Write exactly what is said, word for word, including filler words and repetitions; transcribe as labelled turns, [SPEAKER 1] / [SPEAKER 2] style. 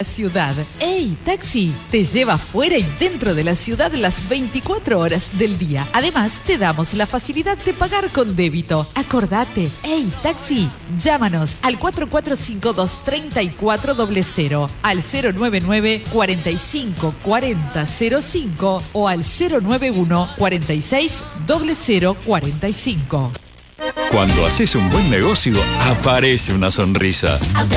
[SPEAKER 1] la ciudad. ¡Ey, taxi! Te lleva fuera y dentro de la ciudad las veinticuatro horas del día. Además, te damos la facilidad de pagar con débito. Acordate. ¡Ey, taxi! Llámanos al cuatro cuatro cinco dos, tres cuatro cero cero, al cero nueve nueve, cuarenta y cinco, cuarenta, cero cinco o al cero nueve uno, cuarenta y seis, cero cero cuarenta y cinco.
[SPEAKER 2] Cuando haces un buen negocio, aparece una sonrisa.